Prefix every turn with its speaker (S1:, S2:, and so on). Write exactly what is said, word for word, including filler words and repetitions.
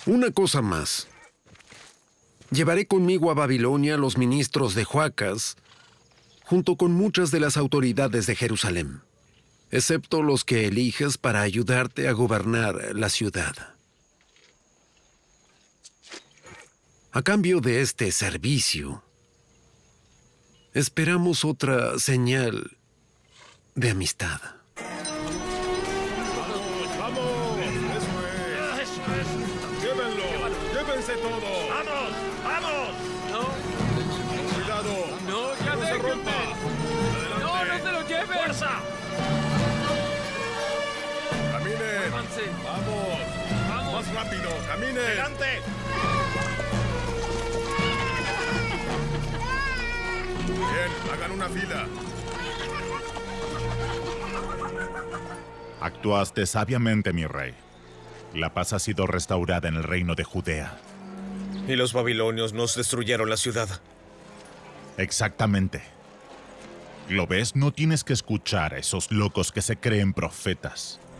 S1: Una cosa más. Llevaré conmigo a Babilonia a los ministros de Joacas, junto con muchas de las autoridades de Jerusalén, excepto los que eliges para ayudarte a gobernar la ciudad. A cambio de este servicio, esperamos otra señal de amistad.
S2: ¡Vamos, vamos! ¡Eso es! ¡Eso es! ¡Llévenlo! ¡Llévense todo!
S3: ¡Vamos! ¡Vamos!
S2: ¡No! ¡Cuidado!
S3: ¡No, ya
S2: ¡No se
S3: déjenme!
S2: rompa! ¡Adelante!
S3: ¡No, no se lo lleven! ¡Fuerza!
S2: ¡Caminen!
S3: ¡Avance!
S2: ¡Vamos!
S3: ¡Vamos!
S2: ¡Más rápido! ¡Caminen!
S3: ¡Adelante!
S2: Bien, hagan una fila.
S4: Actuaste sabiamente, mi rey. La paz ha sido restaurada en el reino de Judea.
S5: Y los babilonios nos destruyeron la ciudad.
S4: Exactamente. ¿Lo ves? No tienes que escuchar a esos locos que se creen profetas.